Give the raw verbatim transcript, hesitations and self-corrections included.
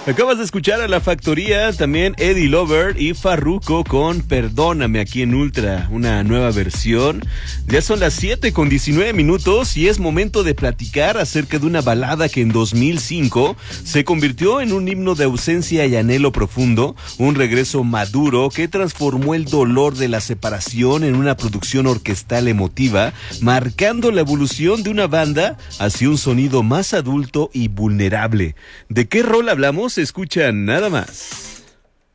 Acabas de escuchar a La Factoría, también Eddie Lover y Farruko con Perdóname aquí en Ultra, una nueva versión. Ya son las siete con diecinueve minutos y es momento de platicar acerca de una balada que en dos mil cinco se convirtió en un himno de ausencia y anhelo profundo, un regreso maduro que transformó el dolor de la separación en una producción orquestal emotiva, marcando la evolución de una banda hacia un sonido más adulto y vulnerable. ¿De qué rol hablamos? Escucha nada más.